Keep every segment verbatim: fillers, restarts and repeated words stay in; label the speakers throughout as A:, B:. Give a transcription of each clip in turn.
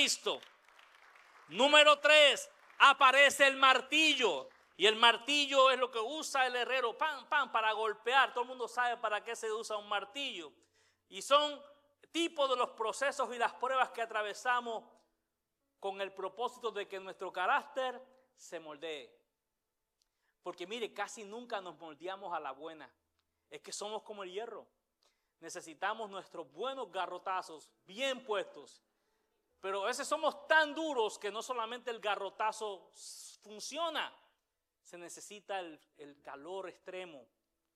A: Cristo. Número tres, aparece el martillo. Y el martillo es lo que usa el herrero, pam, pam, para golpear. Todo el mundo sabe para qué se usa un martillo. Y son tipos de los procesos y las pruebas que atravesamos con el propósito de que nuestro carácter se moldee. Porque mire, casi nunca nos moldeamos a la buena. Es que somos como el hierro. Necesitamos nuestros buenos garrotazos bien puestos. Pero a veces somos tan duros que no solamente el garrotazo funciona. Se necesita el, el calor extremo.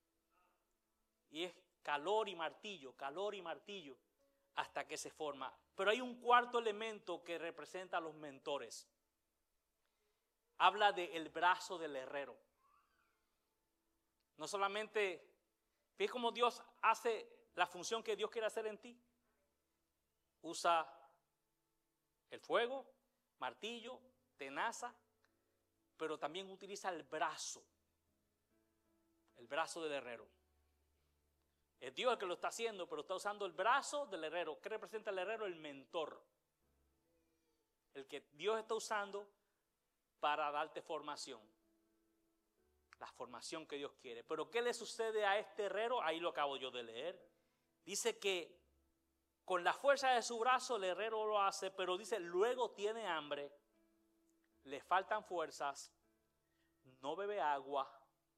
A: Y es calor y martillo, calor y martillo, hasta que se forma. Pero hay un cuarto elemento que representa a los mentores. Habla del brazo del herrero. No solamente, ¿ves cómo Dios hace la función que Dios quiere hacer en ti? Usa el fuego, martillo, tenaza, pero también utiliza el brazo, el brazo del herrero. Es Dios el que lo está haciendo, pero está usando el brazo del herrero. ¿Qué representa el herrero? El mentor. El que Dios está usando para darte formación. La formación que Dios quiere. Pero ¿qué le sucede a este herrero? Ahí lo acabo yo de leer. Dice que con la fuerza de su brazo el herrero lo hace, pero dice, luego tiene hambre, le faltan fuerzas, no bebe agua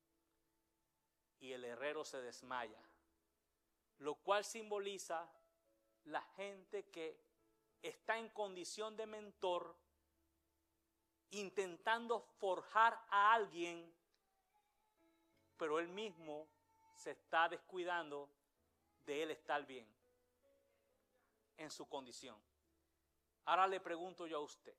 A: y el herrero se desmaya. Lo cual simboliza la gente que está en condición de mentor, intentando forjar a alguien, pero él mismo se está descuidando de él estar bien en su condición. Ahora le pregunto yo a usted,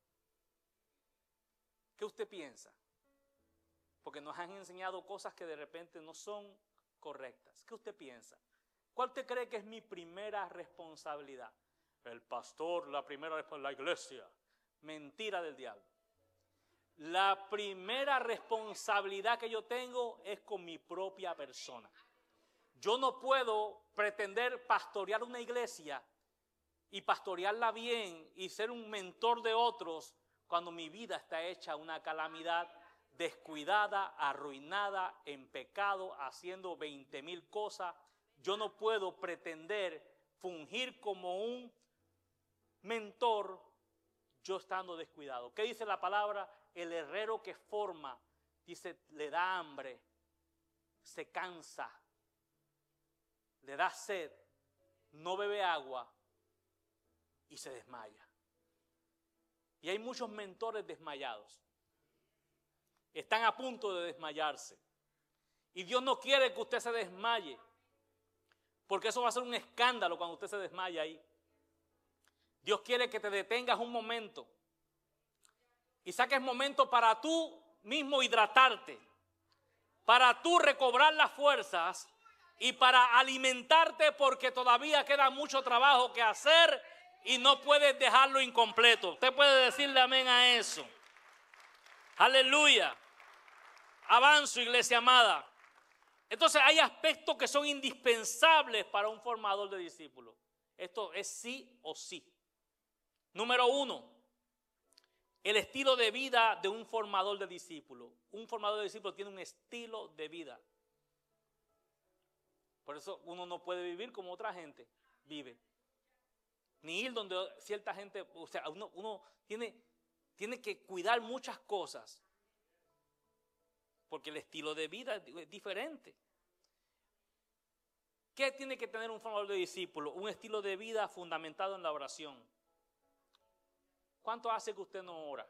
A: ¿qué usted piensa? Porque nos han enseñado cosas que de repente no son correctas. ¿Qué usted piensa? ¿Cuál usted cree que es mi primera responsabilidad? El pastor, la primera responsabilidad, la iglesia. Mentira del diablo. La primera responsabilidad que yo tengo es con mi propia persona. Yo no puedo pretender pastorear una iglesia y pastorearla bien y ser un mentor de otros cuando mi vida está hecha una calamidad, descuidada, arruinada, en pecado, haciendo veinte mil cosas. Yo no puedo pretender fungir como un mentor yo estando descuidado. ¿Qué dice la palabra? El herrero que forma, dice, le da hambre, se cansa, le da sed, no bebe agua y se desmaya. Y hay muchos mentores desmayados. Están a punto de desmayarse. Y Dios no quiere que usted se desmaye, porque eso va a ser un escándalo cuando usted se desmaya ahí. Dios quiere que te detengas un momento y saques momento para tú mismo hidratarte, para tú recobrar las fuerzas y para alimentarte, porque todavía queda mucho trabajo que hacer y no puedes dejarlo incompleto. Usted puede decirle amén a eso. Aleluya. Avanzo, iglesia amada. Entonces hay aspectos que son indispensables para un formador de discípulos. Esto es sí o sí. Número uno, el estilo de vida de un formador de discípulos. Un formador de discípulos tiene un estilo de vida. Por eso uno no puede vivir como otra gente vive. Ni ir donde cierta gente, o sea, uno, uno tiene, tiene que cuidar muchas cosas. Porque el estilo de vida es diferente. ¿Qué tiene que tener un formador de discípulos? Un estilo de vida fundamentado en la oración. ¿Cuánto hace que usted no ora?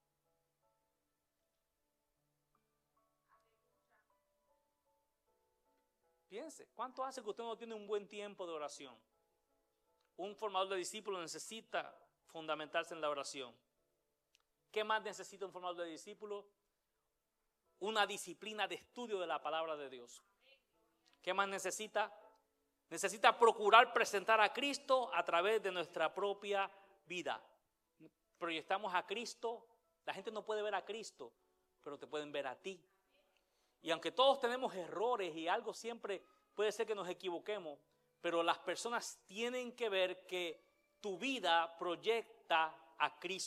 A: Piense, ¿cuánto hace que usted no tiene un buen tiempo de oración? Un formador de discípulos necesita fundamentarse en la oración. ¿Qué más necesita un formador de discípulos? Una disciplina de estudio de la palabra de Dios. ¿Qué más necesita? Necesita procurar presentar a Cristo a través de nuestra propia vida. Proyectamos a Cristo. La gente no puede ver a Cristo, pero te pueden ver a ti. Y aunque todos tenemos errores y algo siempre puede ser que nos equivoquemos, pero las personas tienen que ver que tu vida proyecta a Cristo.